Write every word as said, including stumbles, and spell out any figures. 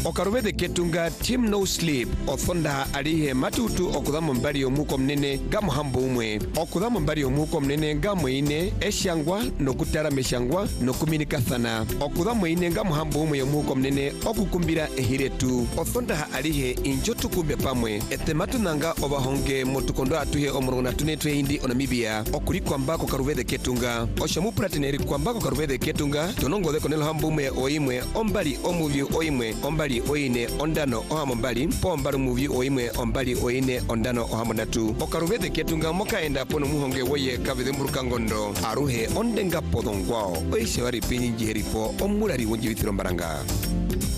Okarubethe ketunga team no sleep othonda alihe matutu okudhamo mbali omuko mnene gamuhambo umwe okudhamo mbali omuko mnene gamweine eshangwa nokutara meshangwa nokuminikathana okudhamo ine gamuhambo umwe omuko mnene okukumbira ehiretu othonda alihe injotukumbe pamwe etematu nanga obahonge motukondo atuhe omuruna tunetwe indi onamibia okuri kwamba kokarubethe ketunga oshamu pratineri kwamba kokarubethe ketunga tonongo konelo hambo umwe oimwe ombali omuvyu oimwe ombali oine ondano ohamo mbali pombali omuvyu oimwe ombali oine ondano ohamo natu okarubethe ketunga mokaenda pono muhonge woye kavithe mburukangondo aruhe ondenga podongwao oishe wari pinyi njiheripo omulari wonjivithiro mbaranga.